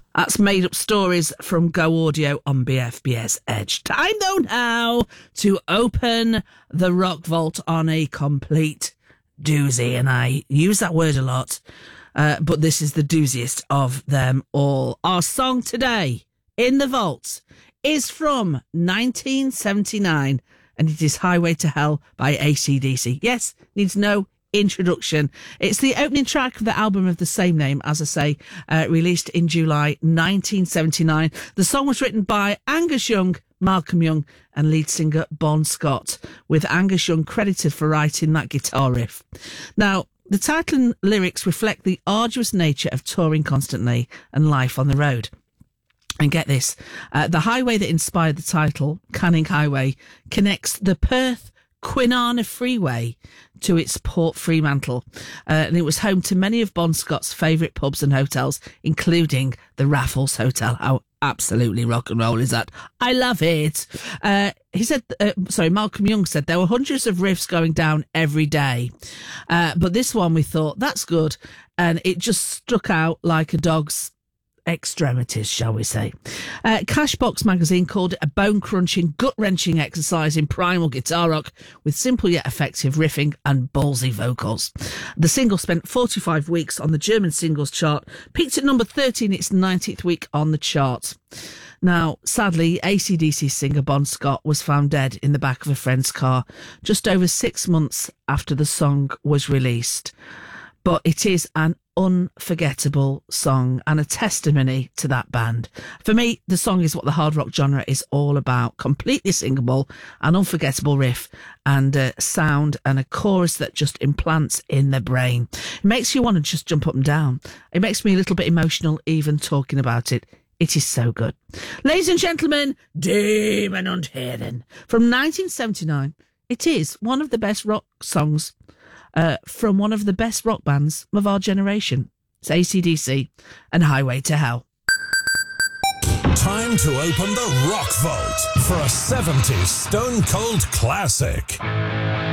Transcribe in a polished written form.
That's Made Up Stories from Go Audio on BFBS Edge. Time though now to open the Rock Vault on a complete doozy, and I use that word a lot, but this is the dooziest of them all. Our song today in the vault is from 1979, and it is Highway to Hell by AC/DC. Yes, needs no introduction. It's the opening track of the album of the same name, as I say, released in July 1979. The song was written by Angus Young, Malcolm Young and lead singer Bon Scott, with Angus Young credited for writing that guitar riff. Now, the title and lyrics reflect the arduous nature of touring constantly and life on the road. And get this, the highway that inspired the title, Canning Highway, connects the Perth Kwinana Freeway to its Port Fremantle, and it was home to many of Bon Scott's favourite pubs and hotels, including the Raffles Hotel. How absolutely rock and roll is that? I love it. He said, Malcolm Young said there were hundreds of riffs going down every day, but this one we thought, that's good, and it just stuck out like a dog's extremities, shall we say. Cashbox magazine called it a bone-crunching, gut-wrenching exercise in primal guitar rock with simple yet effective riffing and ballsy vocals. The single spent 45 weeks on the German singles chart, peaked at number 30 in its 90th week on the chart. Now, sadly, AC/DC singer Bon Scott was found dead in the back of a friend's car just over 6 months after the song was released. But it is an unforgettable song and a testimony to that band. For me, the song is what the hard rock genre is all about. Completely singable, an unforgettable riff and a sound and a chorus that just implants in the brain. It makes you want to just jump up and down. It makes me a little bit emotional even talking about it. It is so good. Ladies and gentlemen, Demon und Herren from 1979. It is one of the best rock songs from one of the best rock bands of our generation. It's AC/DC and Highway to Hell. Time to open the Rock Vault for a 70s Stone Cold classic.